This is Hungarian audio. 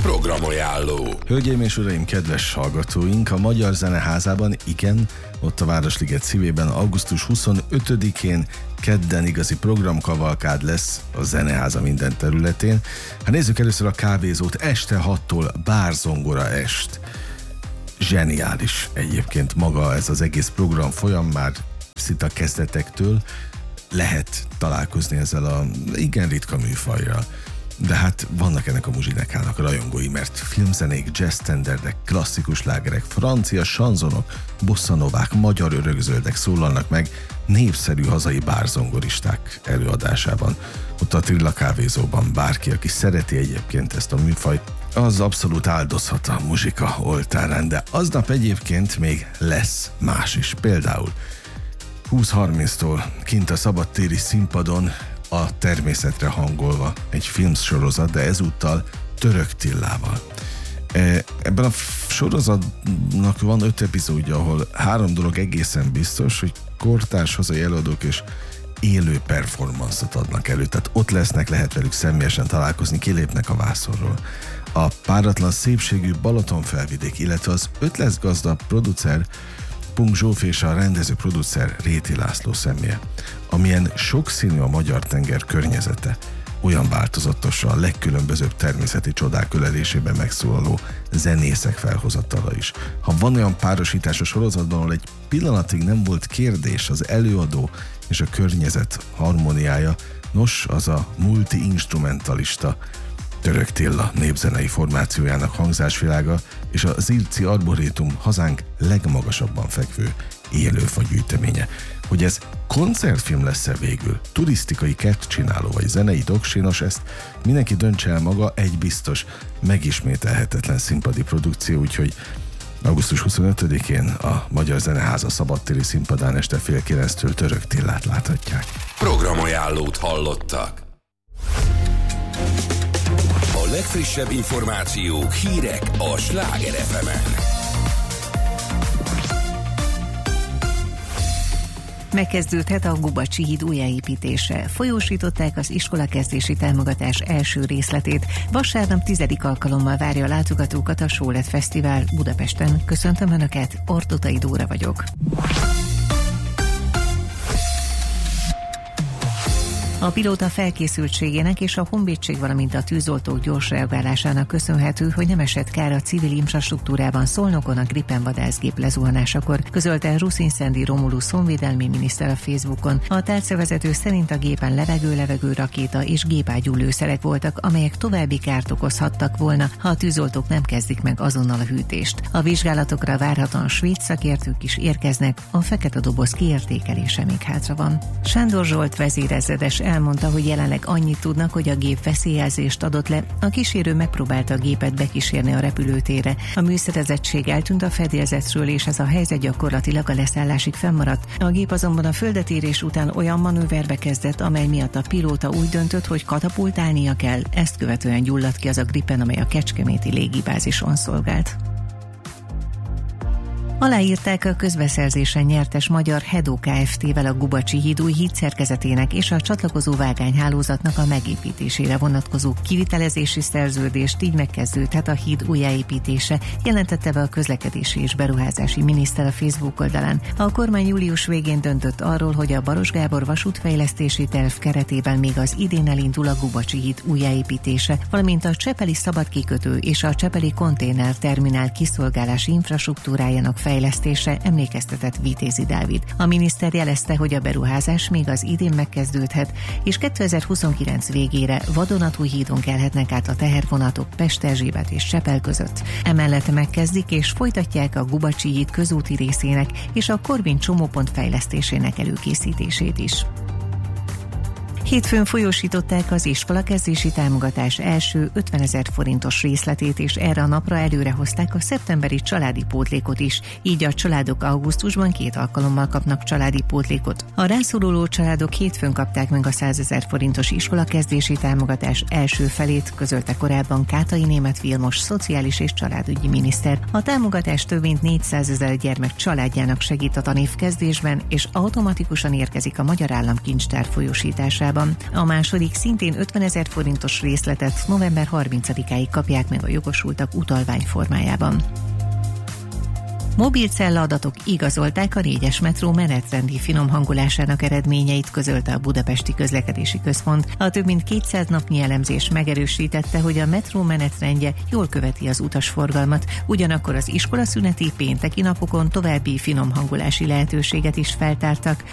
Programajánló. Hölgyeim és uraim, kedves hallgatóink, a Magyar Zeneházában, igen, ott a Városliget szívében augusztus 25-én kedden igazi programkavalkád lesz a Zeneháza minden területén. Hát nézzük először a kávézót. Este 6-tól bárzongora est. Zseniális egyébként maga ez az egész program folyam, már szinte a kezdetektől lehet találkozni ezzel a igen ritka műfajjal. De hát vannak ennek a muzsinekának rajongói, mert filmzenék, jazzstandardek, klasszikus lágerek, francia sanzonok, bosszanovák, magyar örökzöldek szólalnak meg népszerű hazai bárzongoristák előadásában. Ott a Trilla kávézóban bárki, aki szereti egyébként ezt a műfajt, az abszolút áldozhat a muzsika oltárán, de aznap egyébként még lesz más is. Például 20:30-tól kint a szabadtéri színpadon a Természetre hangolva egy filmsorozat, de ezúttal Török Tillával. Ebben a sorozatnak van 5 epizódja, ahol 3 dolog egészen biztos, hogy kortárs hazai előadók és élő performanszot adnak elő, tehát ott lesznek, lehet velük személyesen találkozni, kilépnek a vászonról. A páratlan szépségű Balatonfelvidék, illetve az ötletgazda producer Punk Zsófi és a rendező producer Réti László személye. Amilyen sokszínű a magyar tenger környezete, olyan változatos a legkülönbözőbb természeti csodák ölelésében megszólaló zenészek felhozatala is. Ha van olyan párosítás a sorozatban, ahol egy pillanatig nem volt kérdés az előadó és a környezet harmóniája, nos, az a multi-instrumentalista Török Tilla népzenei formációjának hangzásvilága és a Zirci Arborétum hazánk legmagasabban fekvő élőfa gyűjteménye. Hogy ez koncertfilm lesz-e végül, turisztikai kertcsináló vagy zenei doksinos, ezt mindenki döntse el maga, egy biztos, megismételhetetlen színpadi produkció, úgyhogy augusztus 25-én a Magyar Zeneháza szabadtéri színpadán este 8:30-től Török Tillát láthatják. Programajánlót hallottak. A legfrissebb információk, hírek a Sláger FM-en. Megkezdődhet a Gubacsi híd újjáépítése. Folyósították az iskolakezdési támogatás első részletét. Vasárnap 10. alkalommal várja a látogatókat a Sólet Fesztivál Budapesten. Köszöntöm Önöket, Ortotai Dóra vagyok. A pilóta felkészültségének és a honvédség, valamint a tűzoltók gyors reagálásának köszönhető, hogy nem esett kár a civil infrastruktúrában Szolnokon a Gripen vadászgép lezuhanásakor, közölte Ruszin Szendi Romulus honvédelmi miniszter a Facebookon. A tárcavezető szerint a gépen levegő rakéta és gépágyú lőszerek voltak, amelyek további kárt okozhattak volna, ha a tűzoltók nem kezdik meg azonnal a hűtést. A vizsgálatokra várhatóan svéd szakértők is érkeznek, a fekete doboz kiértékelése még hátra van. Sándor Zsolt vezérezredes elmondta, hogy jelenleg annyit tudnak, hogy a gép veszélyjelzést adott le. A kísérő megpróbálta a gépet bekísérni a repülőtérre. A műszerezettség eltűnt a fedélzetről, és ez a helyzet gyakorlatilag a leszállásig fennmaradt. A gép azonban a földetérés után olyan manőverbe kezdett, amely miatt a pilóta úgy döntött, hogy katapultálnia kell. Ezt követően gyulladt ki az a Gripen, amely a kecskeméti légibázison szolgált. Aláírták a közbeszerzésen nyertes magyar Hedó Kft-vel a Gubacsi híd új hídszerkezetének és a csatlakozó vágányhálózatnak a megépítésére vonatkozó kivitelezési szerződést, így megkezdődhet a híd újjáépítése, jelentette be a közlekedési és beruházási miniszter a Facebook oldalán. A kormány július végén döntött arról, hogy a Baros Gábor vasútfejlesztési terv keretében még az idén elindul a Gubacsi híd újjáépítése, valamint a Csepeli szabadkikötő és a Csepeli konténerterminál kiszolgálási infrastruktúrájának fejlesztése, emlékeztetett Vitézi Dávid. A miniszter jelezte, hogy a beruházás még az idén megkezdődhet, és 2029 végére vadonatúj hídon kelhetnek át a tehervonatok Pest, Erzsébet és Csepel között. Emellett megkezdik és folytatják a Gubacsi híd közúti részének és a Korvin csomópont fejlesztésének előkészítését is. Hétfőn folyósították az iskolakezdési támogatás első 50 000 forintos részletét, és erre a napra előrehozták a szeptemberi családi pótlékot is, így a családok augusztusban 2 alkalommal kapnak családi pótlékot. A rászoruló családok hétfőn kapták meg a 100 000 forintos iskolakezdési támogatás első felét, közölte korábban Kátai Németh Vilmos szociális és családügyi miniszter. A támogatás több mint 400 000 gyermek családjának segít a tanévkezdésben, és automatikusan érkezik a Magyar Állam kincstár folyósításába. formájában. A második szintén 50 000 forintos részletet november 30-áig kapják meg a jogosultak utalvány formájában. Mobilcella adatok igazolták a 4-es metró menetrendi finomhangolásának eredményeit, közölte a Budapesti Közlekedési Központ. A több mint 200 napnyi elemzés megerősítette, hogy a metró menetrendje jól követi az utasforgalmat, ugyanakkor az iskolaszüneti pénteki napokon további finomhangolási lehetőséget is feltártak.